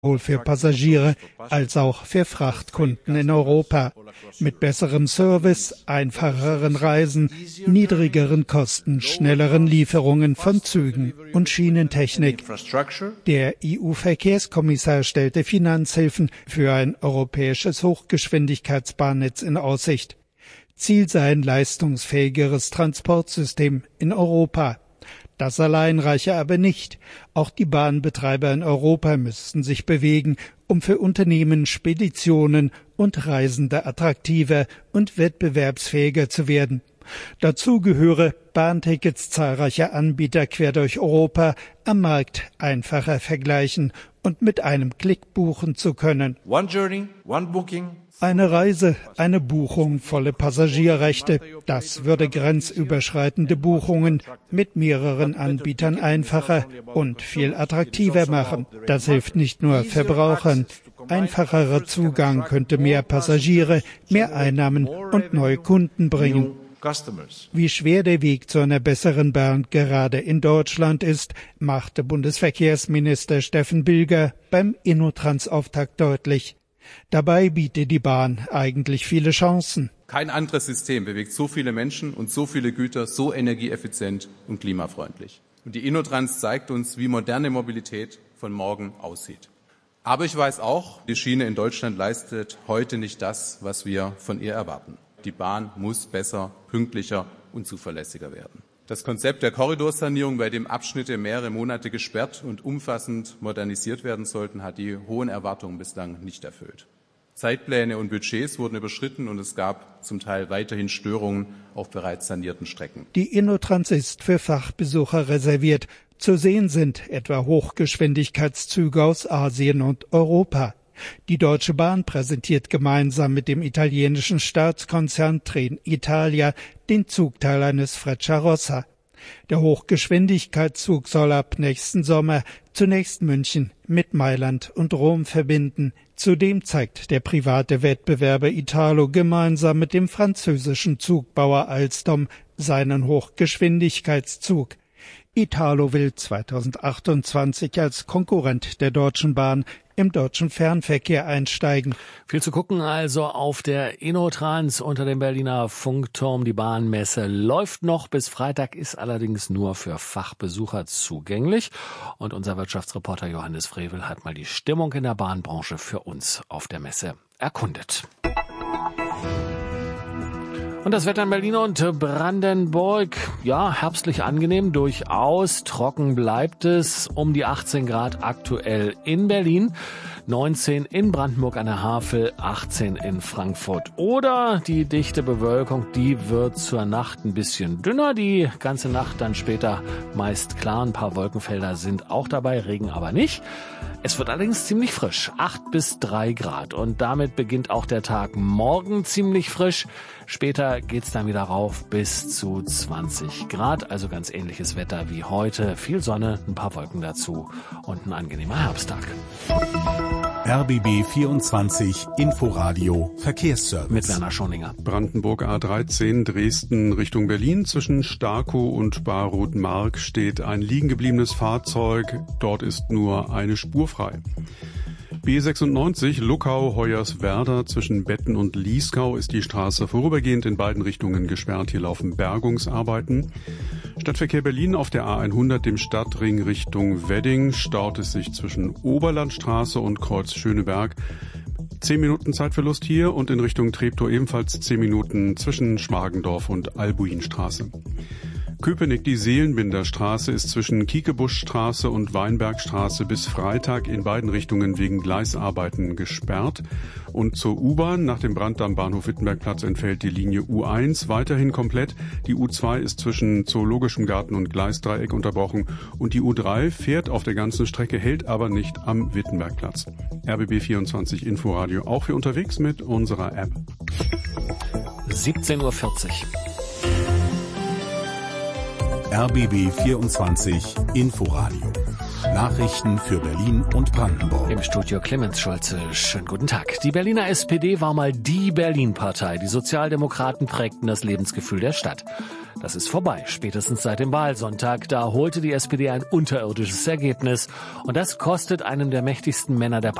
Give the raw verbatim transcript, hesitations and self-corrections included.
sowohl für Passagiere als auch für Frachtkunden in Europa. Mit besserem Service, einfacheren Reisen, niedrigeren Kosten, schnelleren Lieferungen von Zügen und Schienentechnik. Der E U-Verkehrskommissar stellte Finanzhilfen für ein europäisches Hochgeschwindigkeitsbahnnetz in Aussicht. Ziel sei ein leistungsfähigeres Transportsystem in Europa. Das allein reiche aber nicht. Auch die Bahnbetreiber in Europa müssten sich bewegen, um für Unternehmen, Speditionen und Reisende attraktiver und wettbewerbsfähiger zu werden. Dazu gehöre, Bahntickets zahlreicher Anbieter quer durch Europa am Markt einfacher vergleichen und mit einem Klick buchen zu können. One journey, one booking. Eine Reise, eine Buchung, volle Passagierrechte, das würde grenzüberschreitende Buchungen mit mehreren Anbietern einfacher und viel attraktiver machen. Das hilft nicht nur Verbrauchern. Einfacherer Zugang könnte mehr Passagiere, mehr Einnahmen und neue Kunden bringen. Wie schwer der Weg zu einer besseren Bahn gerade in Deutschland ist, machte Bundesverkehrsminister Steffen Bilger beim InnoTrans-Auftakt deutlich. Dabei bietet die Bahn eigentlich viele Chancen. Kein anderes System bewegt so viele Menschen und so viele Güter so energieeffizient und klimafreundlich. Und die InnoTrans zeigt uns, wie moderne Mobilität von morgen aussieht. Aber ich weiß auch, die Schiene in Deutschland leistet heute nicht das, was wir von ihr erwarten. Die Bahn muss besser, pünktlicher und zuverlässiger werden. Das Konzept der Korridorsanierung, bei dem Abschnitte mehrere Monate gesperrt und umfassend modernisiert werden sollten, hat die hohen Erwartungen bislang nicht erfüllt. Zeitpläne und Budgets wurden überschritten und es gab zum Teil weiterhin Störungen auf bereits sanierten Strecken. Die InnoTrans ist für Fachbesucher reserviert. Zu sehen sind etwa Hochgeschwindigkeitszüge aus Asien und Europa. Die Deutsche Bahn präsentiert gemeinsam mit dem italienischen Staatskonzern Trenitalia den Zugteil eines Frecciarossa. Der Hochgeschwindigkeitszug soll ab nächsten Sommer zunächst München mit Mailand und Rom verbinden. Zudem zeigt der private Wettbewerber Italo gemeinsam mit dem französischen Zugbauer Alstom seinen Hochgeschwindigkeitszug. Italo will zweitausendachtundzwanzig als Konkurrent der Deutschen Bahn im deutschen Fernverkehr einsteigen. Viel zu gucken also auf der InnoTrans unter dem Berliner Funkturm. Die Bahnmesse läuft noch. Bis Freitag, ist allerdings nur für Fachbesucher zugänglich. Und unser Wirtschaftsreporter Johannes Frevel hat mal die Stimmung in der Bahnbranche für uns auf der Messe erkundet. Und das Wetter in Berlin und Brandenburg, ja, herbstlich angenehm, durchaus trocken bleibt es, um die achtzehn Grad aktuell in Berlin, neunzehn in Brandenburg an der Havel, achtzehn in Frankfurt. Oder die dichte Bewölkung, die wird zur Nacht ein bisschen dünner, die ganze Nacht dann später meist klar, ein paar Wolkenfelder sind auch dabei, Regen aber nicht. Es wird allerdings ziemlich frisch, acht bis drei Grad und damit beginnt auch der Tag morgen ziemlich frisch. Später geht's dann wieder rauf bis zu zwanzig Grad, also ganz ähnliches Wetter wie heute. Viel Sonne, ein paar Wolken dazu und ein angenehmer Herbsttag. R B B vierundzwanzig Inforadio Verkehrsservice. Mit Werner Schoninger. Brandenburg A dreizehn, Dresden Richtung Berlin. Zwischen Starkow und Baruth-Mark steht ein liegen gebliebenes Fahrzeug. Dort ist nur eine Spur frei. B sechsundneunzig Luckau-Hoyerswerda zwischen Betten und Lieskau ist die Straße vorübergehend in beiden Richtungen gesperrt. Hier laufen Bergungsarbeiten. Stadtverkehr Berlin auf der A hundert, dem Stadtring Richtung Wedding, staut es sich zwischen Oberlandstraße und Kreuz Schöneberg. Zehn Minuten Zeitverlust hier und in Richtung Treptow ebenfalls zehn Minuten zwischen Schmargendorf und Albuinstraße. Köpenick, die Seelenbinderstraße ist zwischen Kiekebuschstraße und Weinbergstraße bis Freitag in beiden Richtungen wegen Gleisarbeiten gesperrt. Und zur U-Bahn, nach dem Brand am Bahnhof Wittenbergplatz entfällt die Linie U eins weiterhin komplett. Die U zwei ist zwischen Zoologischem Garten und Gleisdreieck unterbrochen. Und die U drei fährt auf der ganzen Strecke, hält aber nicht am Wittenbergplatz. R B B vierundzwanzig Inforadio auch für unterwegs mit unserer App. siebzehn Uhr vierzig. R B B vierundzwanzig Inforadio. Nachrichten für Berlin und Brandenburg. Im Studio Clemens Schulze. Schönen guten Tag. Die Berliner S P D war mal die Berlin-Partei. Die Sozialdemokraten prägten das Lebensgefühl der Stadt. Das ist vorbei, spätestens seit dem Wahlsonntag. Da holte die S P D ein unterirdisches Ergebnis. Und das kostet einem der mächtigsten Männer der